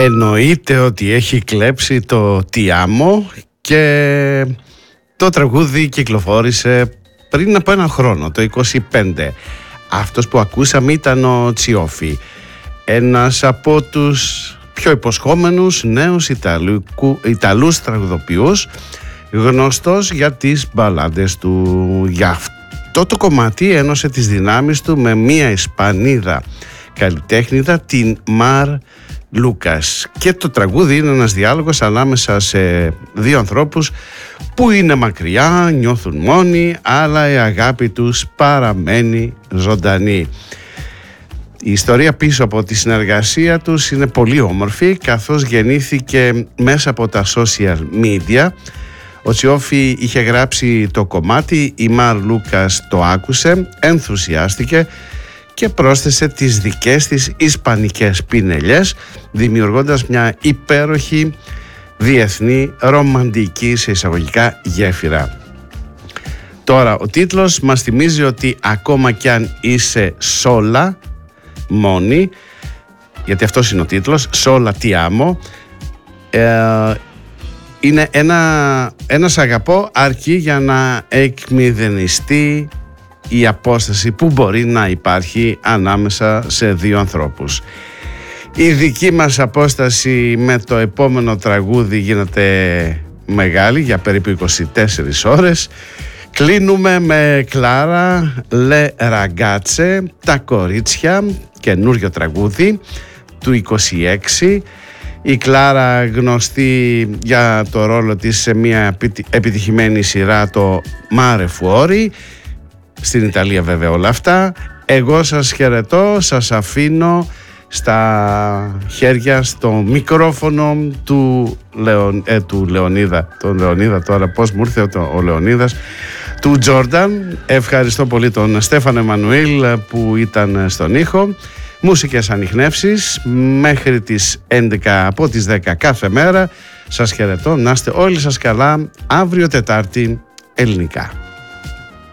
Εννοείται ότι έχει κλέψει το «Τι άμω» και το τραγούδι κυκλοφόρησε πριν από ένα χρόνο, το 25. Αυτός που ακούσαμε ήταν ο Τσιόφι, ένας από τους πιο υποσχόμενους νέους Ιταλούς τραγουδοποιούς, γνωστός για τις μπαλάντες του. Για αυτό το κομμάτι ένωσε τις δυνάμεις του με μία Ισπανίδα καλλιτέχνηδα, την Μαρ Λούκας, και το τραγούδι είναι ένας διάλογος ανάμεσα σε δύο ανθρώπους που είναι μακριά, νιώθουν μόνοι, αλλά η αγάπη τους παραμένει ζωντανή. Η ιστορία πίσω από τη συνεργασία τους είναι πολύ όμορφη, καθώς γεννήθηκε μέσα από τα social media. Ο Τσιόφι είχε γράψει το κομμάτι, η Μαρ Λούκας το άκουσε, ενθουσιάστηκε και πρόσθεσε τις δικές της ισπανικές πινελιές, δημιουργώντας μια υπέροχη διεθνή ρομαντική σε εισαγωγικά γέφυρα. Τώρα ο τίτλος μας θυμίζει ότι ακόμα κι αν είσαι σόλα, μόνη, γιατί αυτός είναι ο τίτλος, «Σόλα τι άμω», είναι ένας αγαπώ αρκεί για να εκμηδενιστεί η απόσταση που μπορεί να υπάρχει ανάμεσα σε δύο ανθρώπους. Η δική μας απόσταση με το επόμενο τραγούδι γίνεται μεγάλη, για περίπου 24 ώρες. Κλείνουμε με Κλάρα Le Ragazze, τα κορίτσια, καινούριο τραγούδι του 26. Η Κλάρα γνωστή για το ρόλο της σε μια επιτυχημένη σειρά, το Mare Fuori, στην Ιταλία βέβαια όλα αυτά. Εγώ σας χαιρετώ, σας αφήνω στα χέρια, στο μικρόφωνο του Λεωνίδα. Τον Λεωνίδα τώρα, πώς μου ήρθε ο Λεωνίδας, του Τζόρνταν. Ευχαριστώ πολύ τον Στέφανο Εμμανουήλ που ήταν στον ήχο. Μουσικές ανιχνεύσεις μέχρι τις 11, από τις 10 κάθε μέρα. Σας χαιρετώ, να είστε όλοι σας καλά. Αύριο Τετάρτη ελληνικά.